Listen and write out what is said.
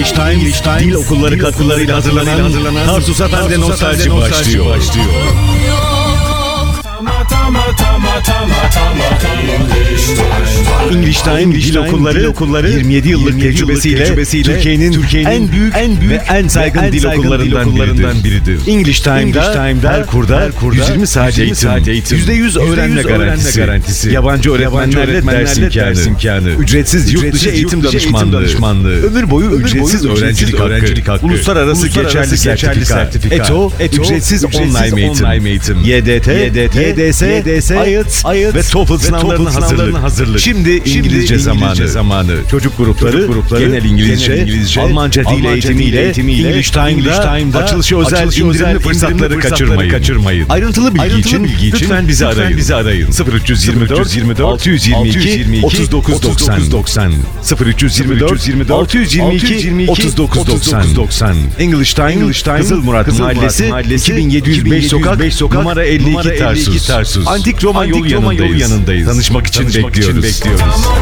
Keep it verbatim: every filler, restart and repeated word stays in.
English Time, English Time dil okulları katkılarıyla hazırlanan, hazırlanan Tarsus Efendi Nostalji başlıyor. başlıyor. English Time, English dil okulları, okulları yirmi yedi yıllık tecrübesiyle, tecrübesiyle Türkiye'nin Türkiye'nin en büyük, en büyük ve en saygın, en dil, saygın okullarından dil okullarından biridir. biridir. English Time'da, English Time'da her kurda, her kurda yüz yirmi saat eğitim, eğitim, yüzde yüz öğrenme garantisi, garantisi, yabancı öğretmenlerle, öğretmenlerle ders, imkanı, ders imkanı, ücretsiz yurt dışı eğitim danışmanlığı, danışmanlığı, ömür boyu ömür ücretsiz boyu öğrencilik, öğrencilik hakkı, uluslararası, uluslararası geçerli, geçerli sertifika, ETO, ETO, ücretsiz online eğitim, eğitim, Y D T, Y D S, Y D S, I E L T S, ve TOEFL sınavlarına hazırlık. Şimdi İngilizce zamanı, zamanı. Çocuk grupları, grupları genel İngilizce, genel İngilizce Almanca dil eğitimiyle, eğitimiyle English Time'da açılışı özel indirimli fırsatları kaçırmayın. kaçırmayın. Ayrıntılı bilgi Ayrıntılı için, bilgi için lütfen bizi arayın. Bizi arayın. sıfır üç yirmi dört altı yüz yirmi iki otuz dokuz doksan sıfır üç yirmi dört altı yüz yirmi iki otuz dokuz doksan English Time, English Time Kızılmurat Mahallesi iki bin yedi yüz beş sokak numara elli iki Tarsus. Antik Roma yolu yanındayız. Tanışmak için bekliyoruz.